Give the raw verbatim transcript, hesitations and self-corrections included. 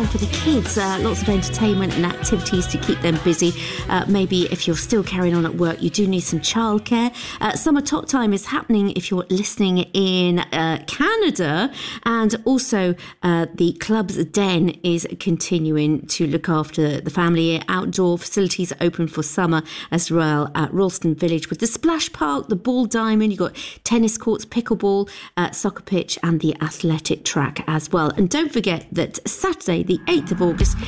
for the kids. Uh, lots of entertainment and activities to keep them busy. Uh, maybe if you're still carrying on at work, you do need some childcare. Uh, Summer Top Time is happening if you're listening in uh, Canada, and also uh, the Club's Den is continuing to look after the family. Outdoor facilities open for summer as well at Ralston Village with the splash park, the ball diamond. You've got tennis courts, pickleball, uh, soccer pitch and the athletic track as well. And don't forget that Saturday the eighth of August